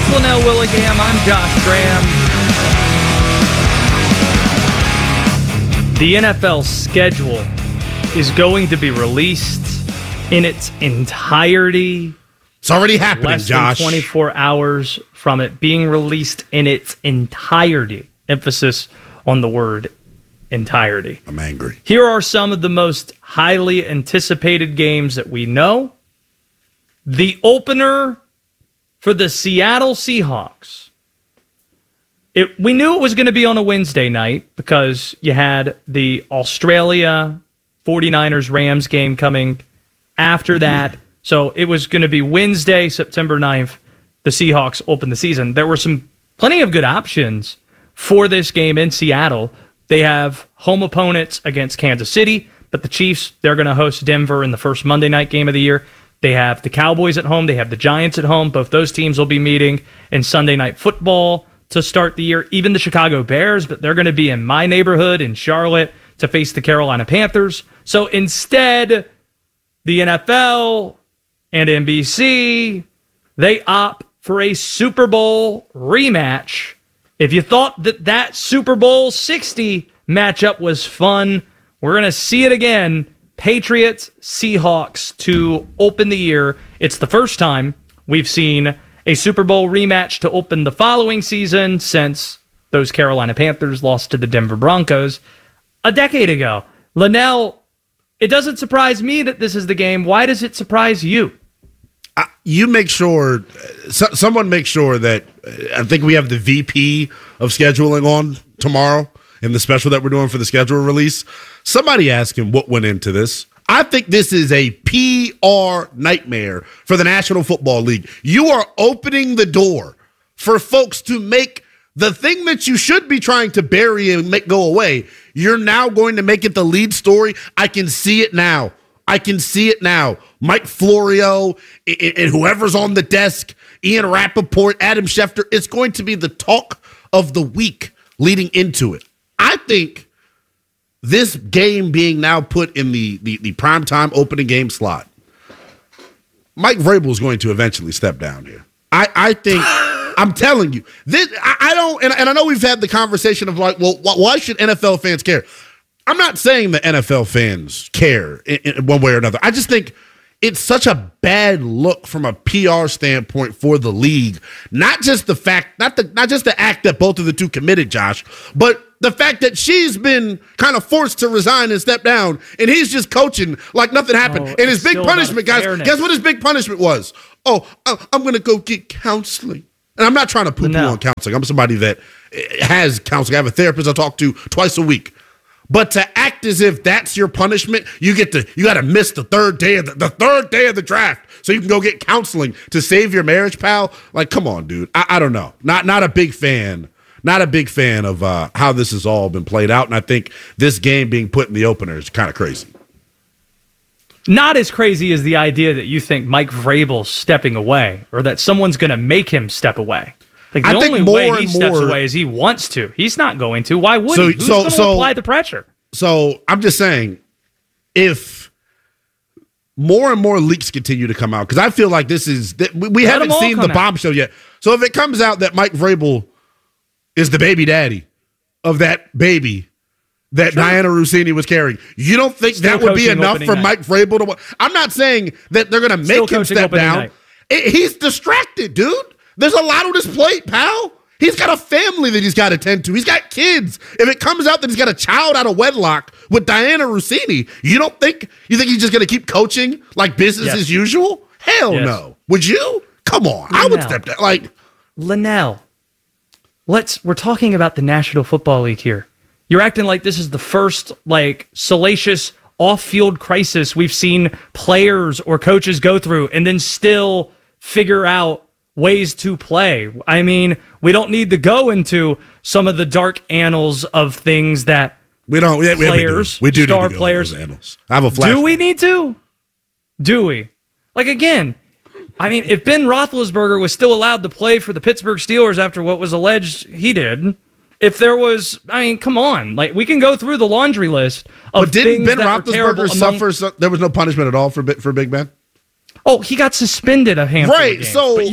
That's Linnell Willingham. I'm Josh Graham. The NFL schedule is going to be released in its entirety. It's already happening, Josh. Less than 24 hours from it being released in its entirety. Emphasis on the word entirety. I'm angry. Here are some of the most highly anticipated games that we know. The opener for the Seattle Seahawks. We knew it was going to be on a Wednesday night because you had the Australia 49ers-Rams game coming after that. So it was going to be Wednesday, September 9th. The Seahawks opened the season. There were plenty of good options for this game in Seattle. They have home opponents against Kansas City, but the Chiefs, they're going to host Denver in the first Monday night game of the year. They have the Cowboys at home. They have the Giants at home. Both those teams will be meeting in Sunday Night Football to start the year. Even the Chicago Bears, but they're going to be in my neighborhood in Charlotte to face the Carolina Panthers. So instead, the NFL and NBC, they opt for a Super Bowl rematch. If you thought that Super Bowl 60 matchup was fun, we're going to see it again. Patriots, Seahawks to open the year. It's the first time we've seen a Super Bowl rematch to open the following season since those Carolina Panthers lost to the Denver Broncos a decade ago. Linnell, it doesn't surprise me that this is the game. Why does it surprise you? You make sure, someone make sure that, I think we have the VP of scheduling on tomorrow in the special that we're doing for the schedule release. Somebody ask him what went into this. I think this is a PR nightmare for the National Football League. You are opening the door for folks to make the thing that you should be trying to bury and make go away. You're now going to make it the lead story. I can see it now. Mike Florio and whoever's on the desk, Ian Rappaport, Adam Schefter, it's going to be the talk of the week leading into it. I think this game being now put in the primetime opening game slot, Mike Vrabel is going to eventually step down here. I think, I'm telling you, this. I don't, and I know we've had the conversation of like, well, why should NFL fans care? I'm not saying the NFL fans care in one way or another. I just think it's such a bad look from a PR standpoint for the league. Not just the fact, not just the act that both of the two committed, Josh, but the fact that she's been kind of forced to resign and step down, and he's just coaching like nothing happened. And his big punishment, guys, guess what his big punishment was? Oh, I'm going to go get counseling. And I'm not trying to poo-poo on counseling. I'm somebody that has counseling. I have a therapist I talk to twice a week. But to act as if that's your punishment, you got to miss the third day of the draft so you can go get counseling to save your marriage, pal. Like, come on, dude. I don't know. Not a big fan. Not a big fan of how this has all been played out. And I think this game being put in the opener is kind of crazy. Not as crazy as the idea that you think Mike Vrabel's stepping away or that someone's going to make him step away. Like the only way he steps away is he wants to. He's not going to. Why would he? Who's going to apply the pressure? So I'm just saying, if more and more leaks continue to come out, because I feel like this is we haven't seen the bombshell yet. So if it comes out that Mike Vrabel is the baby daddy of that baby that Diana Rossini was carrying, you don't think that would be enough for Mike Vrabel to? I'm not saying that they're going to make him step down. He's distracted, dude. There's a lot on his plate, pal. He's got a family that he's got to tend to. He's got kids. If it comes out that he's got a child out of wedlock with Diana Rossini, you think he's just going to keep coaching like business as usual? Hell no. Would you? Come on. Linnell, I would step down. Like, Linnell, we're talking about the National Football League here. You're acting like this is the first salacious off-field crisis we've seen players or coaches go through and then still figure out ways to play. I mean, we don't need to go into some of the dark annals of things that we don't. Yeah, players, we do star need to players. Go annals. I have a flash. Do we need to? Do we? Again, I mean, if Ben Roethlisberger was still allowed to play for the Pittsburgh Steelers after what was alleged he did, if there was, come on, we can go through the laundry list of things that were terrible. But didn't Ben Roethlisberger suffer? There was no punishment at all for Big Ben. Oh, he got suspended a handful of games. So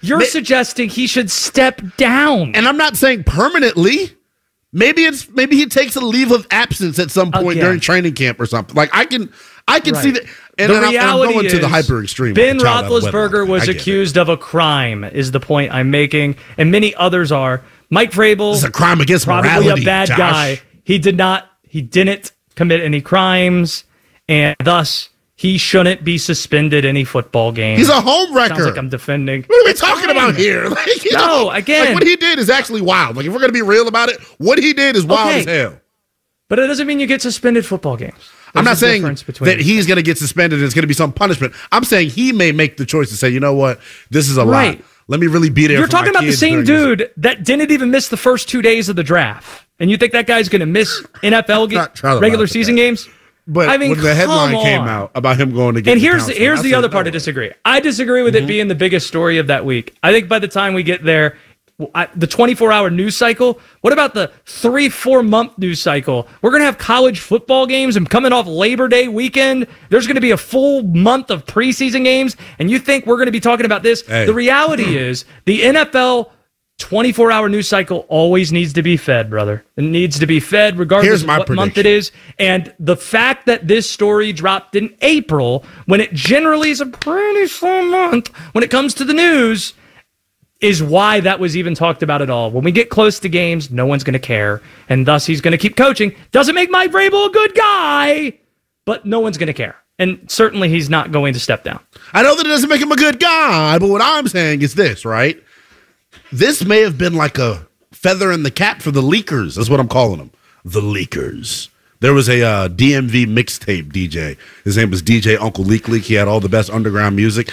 You're suggesting he should step down. And I'm not saying permanently. Maybe he takes a leave of absence at some point during training camp or something. Like I can see that. And the reality I'm going is, to the hyper extreme. Ben Roethlisberger was accused of a crime, is the point I'm making, and many others are. Mike Vrabel is a crime against probably morality, a bad Josh. guy. He didn't commit any crimes, and thus he shouldn't be suspended any football game. He's a home wrecker. Sounds like I'm defending. What are we talking about here? Again, what he did is actually wild. Like if we're gonna be real about it, what he did is wild as hell. But it doesn't mean you get suspended football games. I'm not saying that he's going to get suspended and it's going to be some punishment. I'm saying he may make the choice to say, you know what, this is a lot. Let me really be there. You're talking about the same dude that didn't even miss the first 2 days of the draft, and you think that guy's going to miss NFL regular season games? But I mean, when the headline came out about him going to get, and here's the other part I disagree. I disagree with it being the biggest story of that week. I think by the time we get there, the 24-hour news cycle. What about the 3-4 month news cycle? We're going to have college football games, and coming off Labor Day weekend, there's going to be a full month of preseason games, and you think we're going to be talking about this? Hey. The reality is the NFL 24-hour news cycle always needs to be fed, brother. It needs to be fed regardless of what month it is. And the fact that this story dropped in April, when it generally is a pretty slow month when it comes to the news, is why that was even talked about at all. When we get close to games, no one's going to care, and thus he's going to keep coaching. Doesn't make Mike Vrabel a good guy, but no one's going to care. And certainly he's not going to step down. I know that it doesn't make him a good guy, but what I'm saying is this, right? This may have been like a feather in the cap for the leakers. That's what I'm calling them. The leakers. There was a DMV mixtape DJ. His name was DJ Uncle Leak Leak. He had all the best underground music.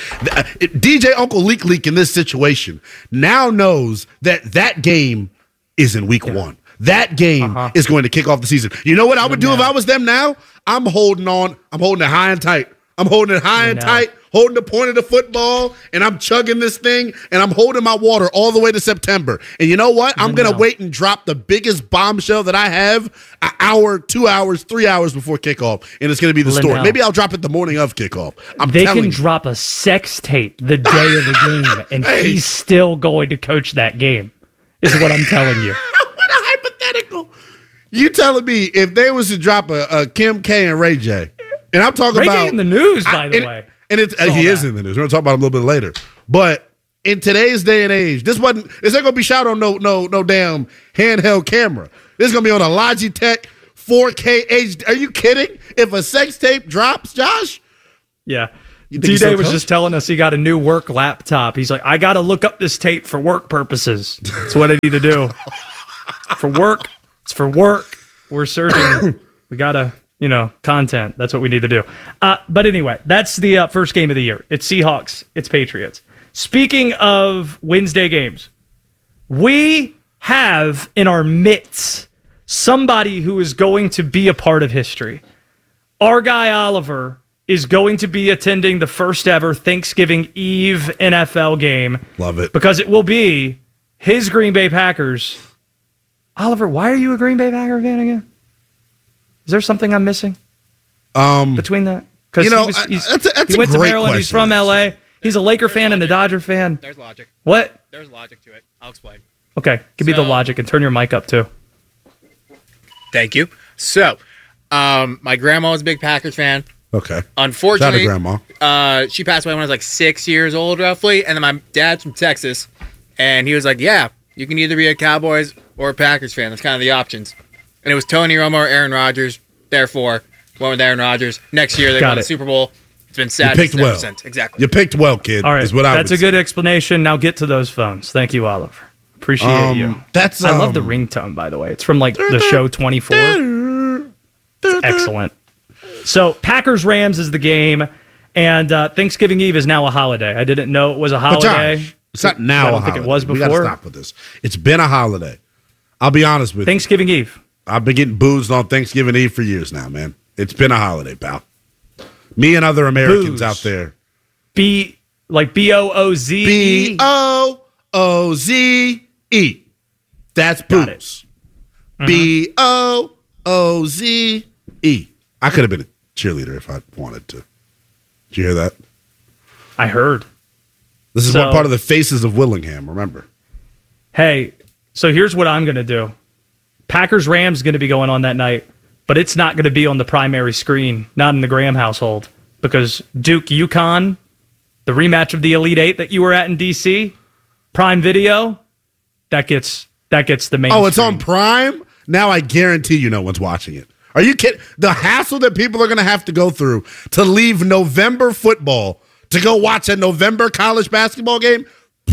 DJ Uncle Leak Leak in this situation now knows that game is in week 1. That game is going to kick off the season. You know what I would do if I was them now? I'm holding on. I'm holding it high and tight. I'm holding it high and tight, holding the point of the football, and I'm chugging this thing, and I'm holding my water all the way to September. And you know what? I'm going to wait and drop the biggest bombshell that I have an hour, 2 hours, 3 hours before kickoff, and it's going to be the story. Maybe I'll drop it the morning of kickoff. They can drop a sex tape the day of the game, and he's still going to coach that game, is what I'm telling you. What a hypothetical. You telling me if they was to drop a Kim K and Ray J, and I'm talking about in the news, by the way. And he is in the news. We're gonna talk about it a little bit later. But in today's day and age, this ain't gonna be shot on no damn handheld camera. This is gonna be on a Logitech 4K HD. Are you kidding? If a sex tape drops, Josh? Yeah. D-Day was just telling us he got a new work laptop. He's like, I got to look up this tape for work purposes. That's what I need to do. For work. It's for work. We're searching. We got to, content. That's what we need to do. But anyway, that's the first game of the year. It's Seahawks. It's Patriots. Speaking of Wednesday games, we have in our midst somebody who is going to be a part of history. Our guy Oliver is going to be attending the first ever Thanksgiving Eve NFL game. Love it. Because it will be his Green Bay Packers. Oliver, why are you a Green Bay Packer fan again? Is there something I'm missing between that? Because he went to Maryland. He's from L.A. He's a Laker fan and a Dodger fan. There's logic. What? There's logic to it. I'll explain. Okay, give me the logic and turn your mic up too. Thank you. So, my grandma was a big Packers fan. Okay. Unfortunately, grandma. She passed away when I was like 6 years old, roughly. And then my dad's from Texas, and he was like, "Yeah, you can either be a Cowboys or a Packers fan. That's kind of the options." And it was Tony Romo or Aaron Rodgers. Therefore, went with Aaron Rodgers. Next year, they won the Super Bowl. It's been sad. You picked well. Exactly. You picked well, kid. All right. That's a good explanation. Now get to those phones. Thank you, Oliver. Appreciate you. I love the ringtone, by the way. It's from like the show 24. It's excellent. So Packers-Rams is the game, and Thanksgiving Eve is now a holiday. I didn't know it was a holiday. Josh, it's not now I don't think it was before. We got to stop with this. It's been a holiday. I'll be honest with you. Thanksgiving Eve. I've been getting boozed on Thanksgiving Eve for years now, man. It's been a holiday, pal. Me and other Americans out there. B-O-O-Z-E? B-O-O-Z-E. That's booze. B-O-O-Z-E. I could have been a cheerleader if I wanted to. Did you hear that? I heard. This is one part of the Faces of Willingham, remember. Hey, so here's what I'm going to do. Packers-Rams going to be going on that night, but it's not going to be on the primary screen, not in the Graham household, because Duke-UConn, the rematch of the Elite Eight that you were at in D.C., Prime Video, that gets the main Oh, it's screen. on Prime? Now I guarantee you no one's watching it. Are you kidding? The hassle that people are going to have to go through to leave November football to go watch a November college basketball game?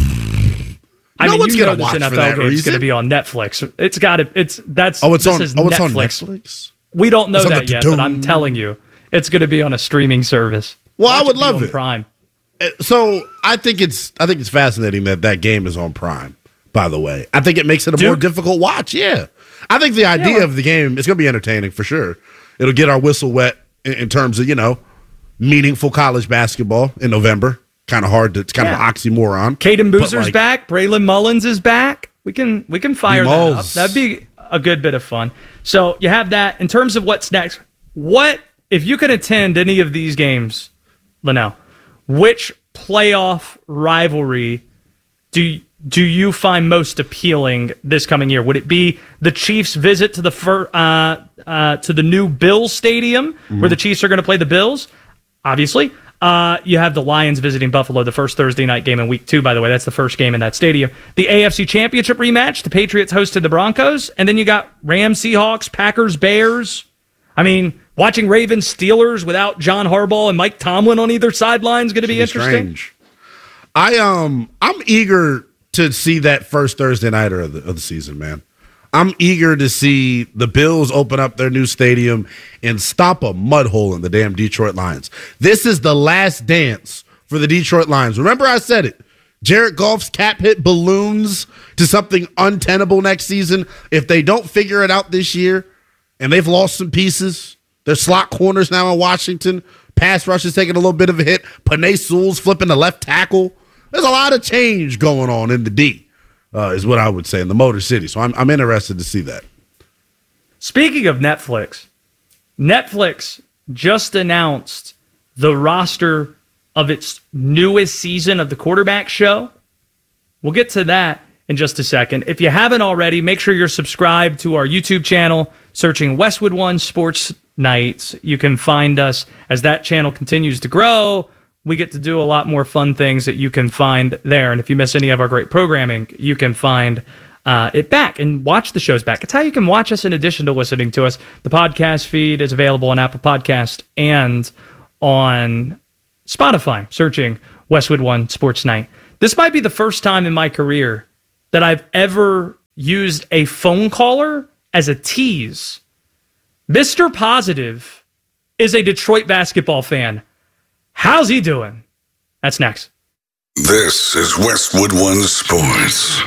I mean, one's you know gonna this watch for NFL that game is reason. going to be on Netflix. It's got to. It's on Netflix. We don't know It's on that the yet, but I'm telling you, it's going to be on a streaming service. Well, I Watch would be love on it. Prime. So I think it's fascinating that game is on Prime. By the way, I think it makes it a more difficult watch. Yeah, I think the idea of the game is going to be entertaining for sure. It'll get our whistle wet in terms of meaningful college basketball in November. Kind of hard to. It's kind of an oxymoron. Caden Boozer's back. Braylon Mullins is back. We can fire that up. That'd be a good bit of fun. So you have that. In terms of what's next, what if you could attend any of these games, Linnell? Which playoff rivalry do you find most appealing this coming year? Would it be the Chiefs' visit to the new Bills Stadium, where the Chiefs are going to play the Bills? Obviously. You have the Lions visiting Buffalo, the first Thursday night game in Week 2, by the way. That's the first game in that stadium. The AFC Championship rematch, the Patriots hosted the Broncos. And then you got Rams, Seahawks, Packers, Bears. I mean, watching Ravens, Steelers without John Harbaugh and Mike Tomlin on either sideline is going to be interesting. Strange. I'm eager to see that first Thursday nighter of the season, man. I'm eager to see the Bills open up their new stadium and stop a mud hole in the damn Detroit Lions. This is the last dance for the Detroit Lions. Remember I said it. Jared Goff's cap hit balloons to something untenable next season. If they don't figure it out this year, and they've lost some pieces, their slot corners now in Washington, pass rush is taking a little bit of a hit, Penei Sewell's flipping the left tackle. There's a lot of change going on in the D. Is what I would say in the Motor City. So I'm interested to see that. Speaking of Netflix just announced the roster of its newest season of the Quarterback Show. We'll get to that in just a second. If you haven't already, make sure you're subscribed to our YouTube channel, searching Westwood One Sports Nights. You can find us as that channel continues to grow. We get to do a lot more fun things that you can find there. And if you miss any of our great programming, you can find it back and watch the shows back. It's how you can watch us in addition to listening to us. The podcast feed is available on Apple Podcast and on Spotify, searching Westwood One Sports Night. This might be the first time in my career that I've ever used a phone caller as a tease. Mr. Positive is a Detroit basketball fan. How's he doing? That's next. This is Westwood One Sports.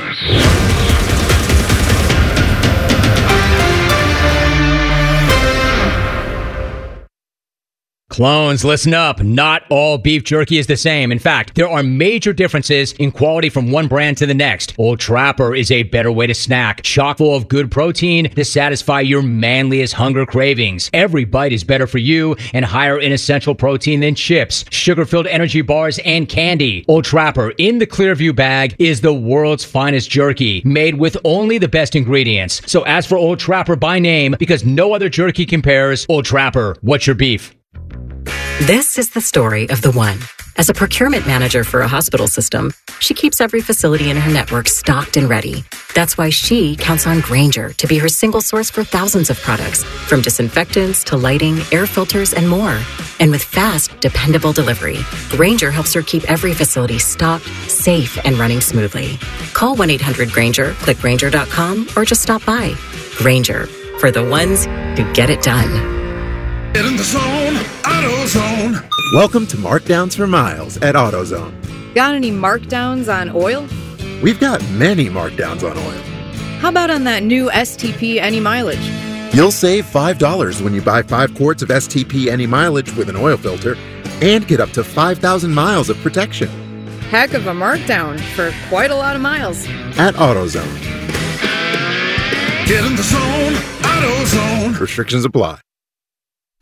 Clones, listen up. Not all beef jerky is the same. In fact, there are major differences in quality from one brand to the next. Old Trapper is a better way to snack, chock full of good protein to satisfy your manliest hunger cravings. Every bite is better for you and higher in essential protein than chips, sugar-filled energy bars, and candy. Old Trapper in the Clearview bag is the world's finest jerky, made with only the best ingredients. So ask for Old Trapper by name because no other jerky compares. Old Trapper, what's your beef? This is the story of the one. As a procurement manager for a hospital system, she keeps every facility in her network stocked and ready. That's why she counts on Grainger to be her single source for thousands of products, from disinfectants to lighting, air filters, and more. And with fast, dependable delivery, Grainger helps her keep every facility stocked, safe, and running smoothly. Call 1-800-GRAINGER, click Grainger.com, or just stop by. Grainger, for the ones who get it done. Get in the zone, AutoZone. Welcome to Markdowns for Miles at AutoZone. Got any markdowns on oil? We've got many markdowns on oil. How about on that new STP Any Mileage? You'll save $5 when you buy 5 quarts of STP Any Mileage with an oil filter and get up to 5,000 miles of protection. Heck of a markdown for quite a lot of miles. At AutoZone. Get in the zone, AutoZone. Restrictions apply.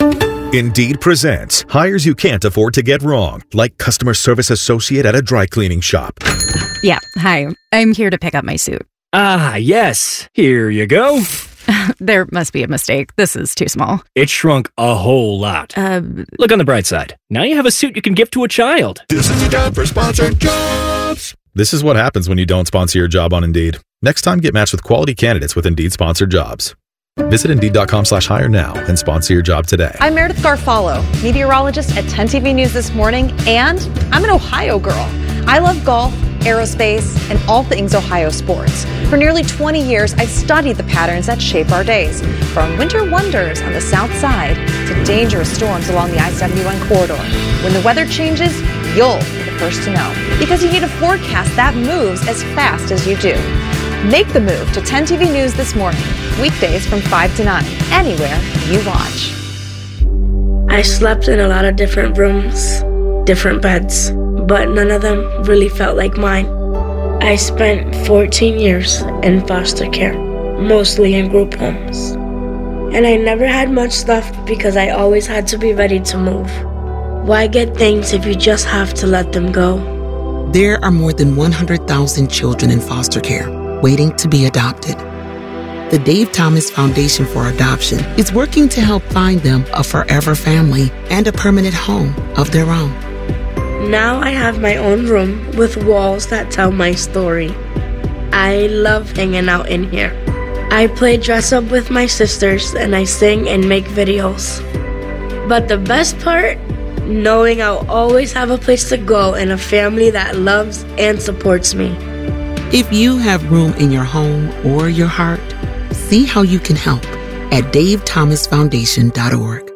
Indeed presents hires you can't afford to get wrong, like customer service associate at a dry cleaning shop. Yeah, hi. I'm here to pick up my suit. Ah, yes. Here you go. There must be a mistake. This is too small. It shrunk a whole lot. Look on the bright side. Now you have a suit you can give to a child. This is a job for sponsored jobs. This is what happens when you don't sponsor your job on Indeed. Next time, get matched with quality candidates with Indeed sponsored jobs. Visit Indeed.com/hire now and sponsor your job today. I'm Meredith Garfalo, meteorologist at 10 TV News This Morning, and I'm an Ohio girl. I love golf, aerospace, and all things Ohio sports. For nearly 20 years, I've studied the patterns that shape our days, from winter wonders on the south side to dangerous storms along the I-71 corridor. When the weather changes, you'll be the first to know, because you need a forecast that moves as fast as you do. Make the move to 10 TV News This Morning, weekdays from 5 to 9, anywhere you watch. I slept in a lot of different rooms, different beds, but none of them really felt like mine. I spent 14 years in foster care, mostly in group homes. And I never had much stuff because I always had to be ready to move. Why get things if you just have to let them go? There are more than 100,000 children in foster care waiting to be adopted. The Dave Thomas Foundation for Adoption is working to help find them a forever family and a permanent home of their own. Now I have my own room with walls that tell my story. I love hanging out in here. I play dress up with my sisters and I sing and make videos. But the best part? Knowing I'll always have a place to go and a family that loves and supports me. If you have room in your home or your heart, see how you can help at davethomasfoundation.org.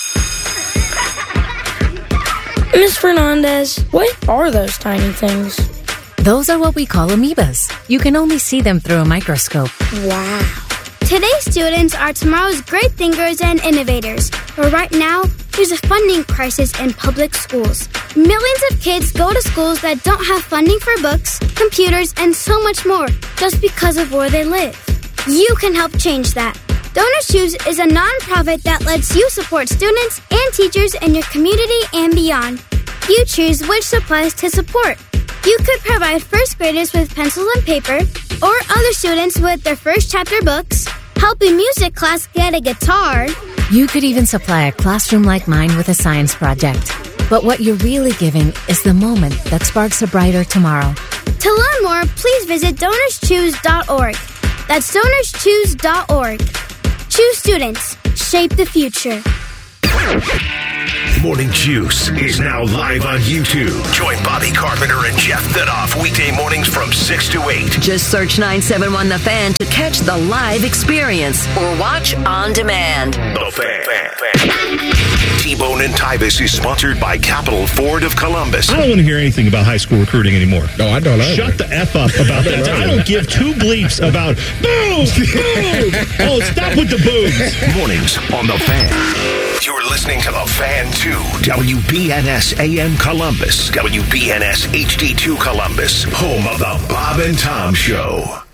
Ms. Fernandez, what are those tiny things? Those are what we call amoebas. You can only see them through a microscope. Wow. Today's students are tomorrow's great thinkers and innovators. But right now, there's a funding crisis in public schools. Millions of kids go to schools that don't have funding for books, computers, and so much more just because of where they live. You can help change that. Donors Choose is a nonprofit that lets you support students and teachers in your community and beyond. You choose which supplies to support. You could provide first graders with pencils and paper, or other students with their first chapter books, help a music class get a guitar. You could even supply a classroom like mine with a science project. But what you're really giving is the moment that sparks a brighter tomorrow. To learn more, please visit DonorsChoose.org. That's DonorsChoose.org. Choose students. Shape the future. Morning Juice is now live on YouTube. Join Bobby Carpenter and Jeff Thidoff weekday mornings from 6 to 8. Just search 971 The Fan to catch the live experience or watch on demand. The Fan. T-Bone and Tybus is sponsored by Capital Ford of Columbus. I don't want to hear anything about high school recruiting anymore. No, I don't either. Shut the F up about that. I don't give two bleeps about boobs. Oh, stop with the boobs. Mornings on The Fan. You're listening to The Fan 2, WBNS AM Columbus, WBNS HD2 Columbus, home of the Bob and Tom Show.